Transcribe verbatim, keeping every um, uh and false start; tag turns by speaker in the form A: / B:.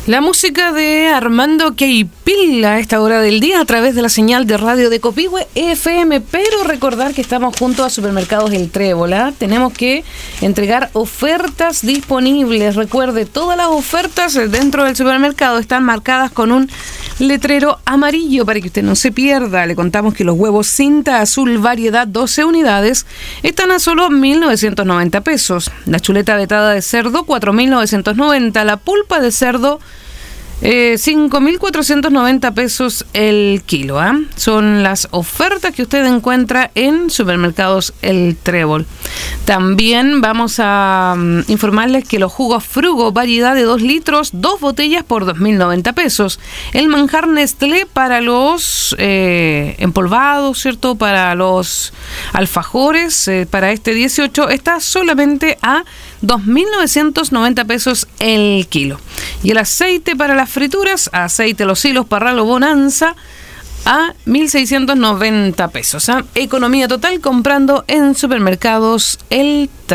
A: La música de Armando Keipil a esta hora del día a través de la señal de radio de Copihue F M, pero recordar que estamos junto a Supermercados El Trébol, ¿eh? Tenemos que entregar ofertas disponibles. Recuerde, todas las ofertas dentro del supermercado están marcadas con un letrero amarillo para que usted no se pierda. Le contamos que los huevos Cinta Azul variedad doce unidades están a solo mil novecientos noventa pesos. La chuleta vetada de cerdo cuatro mil novecientos noventa, la pulpa de cerdo Eh, cinco mil cuatrocientos noventa pesos el kilo. ¿eh? Son las ofertas que usted encuentra en Supermercados El Trébol. También vamos a um, informarles que los jugos Frugo, variedad de dos litros, dos botellas por dos mil noventa pesos. El manjar Nestlé para los eh, empolvados, ¿cierto? Para los alfajores, eh, para este dieciocho, está solamente a dos mil novecientos noventa pesos el kilo. Y el aceite para las frituras, aceite Los Hilos Parralo Bonanza, a mil seiscientos noventa pesos. ¿eh? Economía total comprando en Supermercados El